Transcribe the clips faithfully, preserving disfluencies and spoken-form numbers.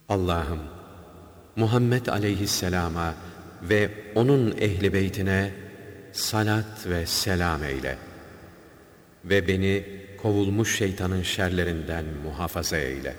Allah'ım, Muhammed aleyhisselama ve onun ehli beytine salat ve selam eyle ve beni kovulmuş şeytanın şerlerinden muhafaza eyle.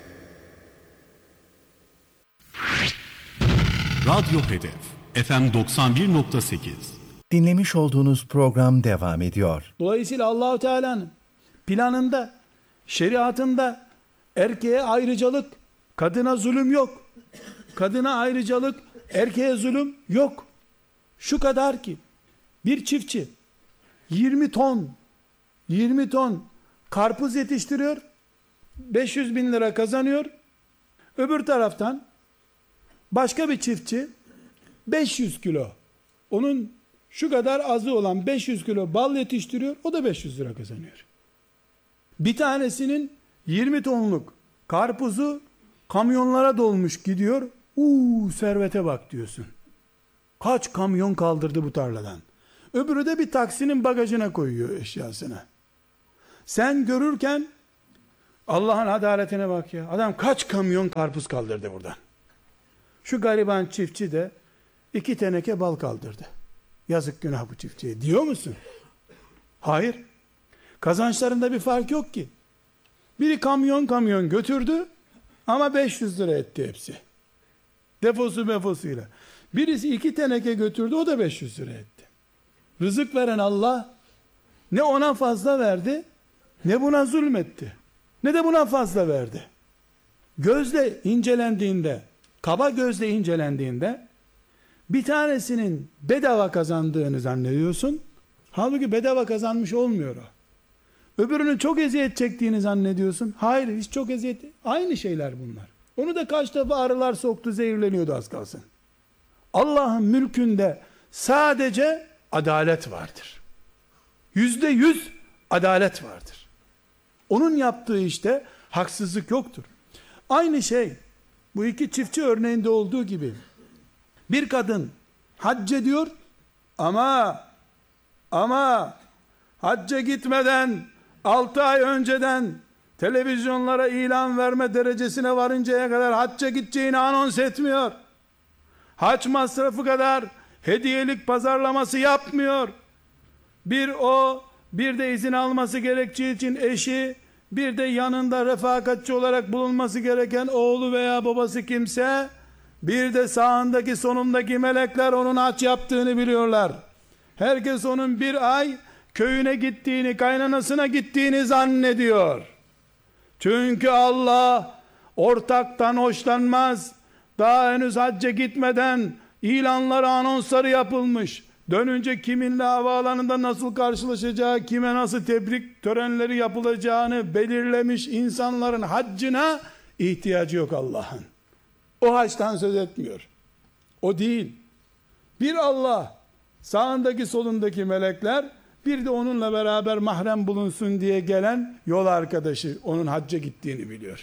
Radyo Hedef F M doksan bir nokta sekiz. Dinlemiş olduğunuz program devam ediyor. Dolayısıyla Allah-u Teala'nın planında, şeriatında erkeğe ayrıcalık, kadına zulüm yok. Kadına ayrıcalık, erkeğe zulüm yok. Şu kadar ki bir çiftçi yirmi ton yirmi ton karpuz yetiştiriyor, beş yüz bin lira kazanıyor. Öbür taraftan başka bir çiftçi beş yüz kilo, onun şu kadar azı olan beş yüz kilo bal yetiştiriyor, o da beş yüz lira kazanıyor. Bir tanesinin yirmi tonluk karpuzu kamyonlara dolmuş gidiyor. Uuu servete bak diyorsun. Kaç kamyon kaldırdı bu tarladan. Öbürü de bir taksinin bagajına koyuyor eşyasını. Sen görürken Allah'ın adaletine bak ya. Adam kaç kamyon karpuz kaldırdı buradan. Şu gariban çiftçi de iki teneke bal kaldırdı. Yazık günah bu çiftçiye diyor musun? Hayır. Kazançlarında bir fark yok ki. Biri kamyon kamyon götürdü ama beş yüz lira etti hepsi. Defosu mefosuyla. Birisi iki teneke götürdü, o da beş yüz lira etti. Rızık veren Allah ne ona fazla verdi, ne buna zulmetti, ne de buna fazla verdi. Gözle incelendiğinde, kaba gözle incelendiğinde bir tanesinin bedava kazandığını zannediyorsun. Halbuki bedava kazanmış olmuyor o. Öbürünün çok eziyet çektiğini zannediyorsun. Hayır, hiç çok eziyet. Aynı şeyler bunlar. Onu da kaç defa arılar soktu, zehirleniyordu az kalsın. Allah'ın mülkünde sadece adalet vardır. Yüzde yüz adalet vardır. Onun yaptığı işte haksızlık yoktur. Aynı şey bu iki çiftçi örneğinde olduğu gibi bir kadın hac ediyor ama ama hacca gitmeden altı ay önceden televizyonlara ilan verme derecesine varıncaya kadar hacca gideceğini anons etmiyor. Hac masrafı kadar hediyelik pazarlaması yapmıyor. Bir o, bir de izin alması gerektiği için eşi, bir de yanında refakatçi olarak bulunması gereken oğlu veya babası kimse, bir de sağındaki sonundaki melekler onun hac yaptığını biliyorlar. Herkes onun bir ay köyüne gittiğini, kaynanasına gittiğini zannediyor. Çünkü Allah ortaktan hoşlanmaz. Daha henüz hacca gitmeden ilanları, anonsları yapılmış. Dönünce kiminle havaalanında nasıl karşılaşacağı, kime nasıl tebrik törenleri yapılacağını belirlemiş insanların haccına ihtiyacı yok Allah'ın. O haçtan söz etmiyor. O değil. Bir Allah, sağındaki solundaki melekler, bir de onunla beraber mahrem bulunsun diye gelen yol arkadaşı onun hacca gittiğini biliyor.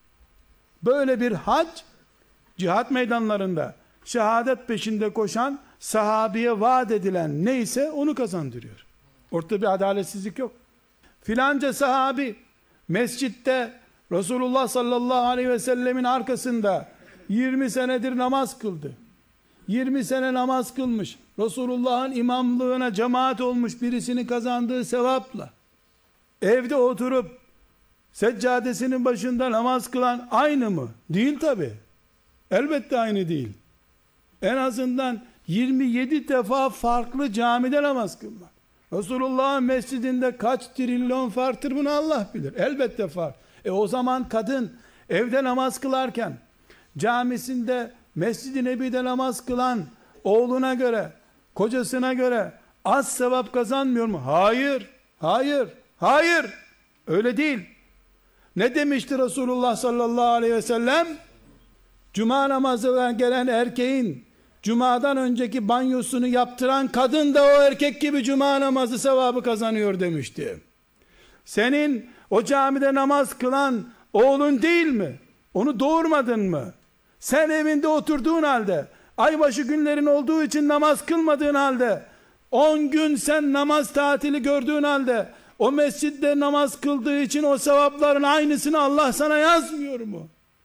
Böyle bir hac, cihat meydanlarında şehadet peşinde koşan sahabiye vaat edilen neyse onu kazandırıyor. Ortada bir adaletsizlik yok. Filanca sahabi mescitte Resulullah sallallahu aleyhi ve sellemin arkasında yirmi senedir namaz kıldı. yirmi sene namaz kılmış. Resulullah'ın imamlığına cemaat olmuş birisini kazandığı sevapla evde oturup seccadesinin başında namaz kılan aynı mı? Değil tabi. Elbette aynı değil. En azından yirmi yedi defa farklı camide namaz kılmak. Resulullah'ın mescidinde kaç trilyon farktır bunu Allah bilir. Elbette fark. E o zaman kadın evde namaz kılarken camisinde, Mescid-i Nebi'de namaz kılan oğluna göre, kocasına göre az sevap kazanmıyor mu? Hayır, hayır, hayır. Öyle değil. Ne demişti Resulullah sallallahu aleyhi ve sellem? Cuma namazına gelen erkeğin Cuma'dan önceki banyosunu yaptıran kadın da o erkek gibi Cuma namazı sevabı kazanıyor demişti. Senin o camide namaz kılan oğlun değil mi? Onu doğurmadın mı? Sen evinde oturduğun halde, aybaşı günlerin olduğu için namaz kılmadığın halde, on gün sen namaz tatili gördüğün halde, o mescitte namaz kıldığı için o sevapların aynısını Allah sana yazmıyor mu?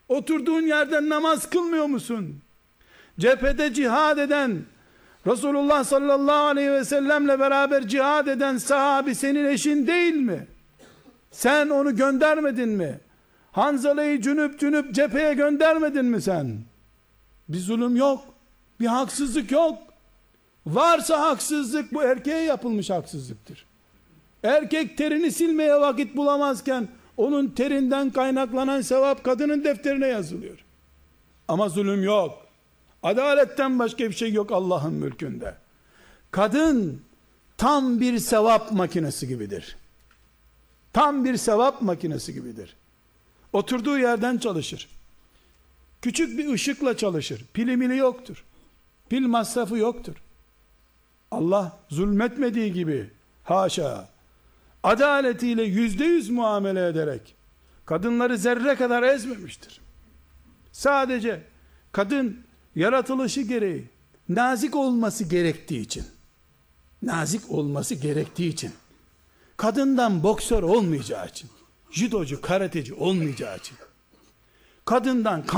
Oturduğun yerden namaz kılmıyor musun? Cephede cihad eden, Resulullah sallallahu aleyhi ve sellemle beraber cihad eden sahabi senin eşin değil mi? Sen onu göndermedin mi? Hanzale'yi cünüp cünüp cepheye göndermedin mi sen? Bir zulüm yok. Bir haksızlık yok. Varsa haksızlık, bu erkeğe yapılmış haksızlıktır. Erkek terini silmeye vakit bulamazken onun terinden kaynaklanan sevap kadının defterine yazılıyor. Ama zulüm yok. Adaletten başka bir şey yok Allah'ın mülkünde. Kadın tam bir sevap makinesi gibidir. Tam bir sevap makinesi gibidir. Oturduğu yerden çalışır. Küçük bir ışıkla çalışır. Pili mili yoktur. Pil masrafı yoktur. Allah zulmetmediği gibi, haşa, adaletiyle yüzde yüz muamele ederek kadınları zerre kadar ezmemiştir. Sadece kadın yaratılışı gereği nazik olması gerektiği için, nazik olması gerektiği için, kadından boksör olmayacağı için, judocu, karateci olmayacağı için, kadından